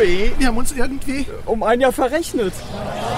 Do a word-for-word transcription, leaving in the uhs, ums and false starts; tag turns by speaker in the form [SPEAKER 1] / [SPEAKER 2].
[SPEAKER 1] Nee, wir haben uns irgendwie...
[SPEAKER 2] Um ein Jahr verrechnet.